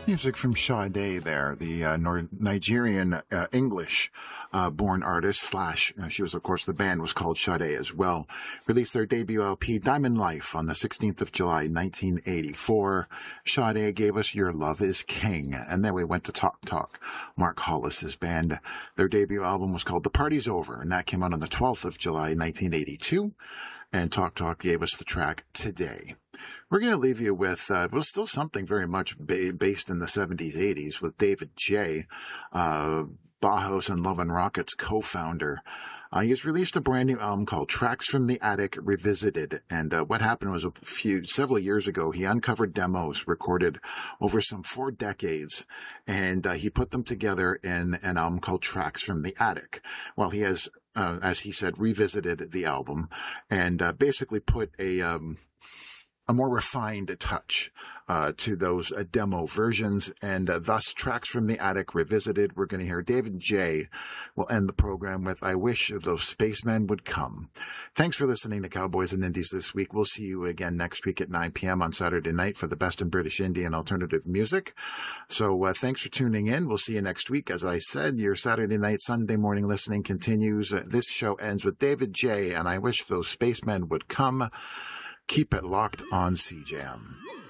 Music from Sade there, the Nigerian English born artist slash, she was, of course, the band was called Sade as well, released their debut LP Diamond Life on the 16th of July, 1984. Sade gave us Your Love is King, and then we went to Talk Talk, Mark Hollis's band. Their debut album was called The Party's Over, and that came out on the 12th of July, 1982, and Talk Talk gave us the track Today. We're going to leave you with, still something very much based in the 70s, 80s with David J., Bauhaus and Love and Rockets co-founder. He's released a brand new album called Tracks from the Attic Revisited. And what happened was several years ago, he uncovered demos recorded over some 4 decades, and he put them together in an album called Tracks from the Attic. Well, he has, as he said, revisited the album and basically put a more refined touch to those demo versions, and thus Tracks from the Attic Revisited. We're going to hear David J. will end the program with I Wish Those Spacemen Would Come. Thanks for listening to Cowboys and Indies this week. We'll see you again next week at 9 p.m. on Saturday night for the best in British indie and alternative music. So thanks for tuning in. We'll see you next week. As I said, your Saturday night, Sunday morning listening continues. This show ends with David J. and I Wish Those Spacemen Would Come. Keep it locked on CJAM.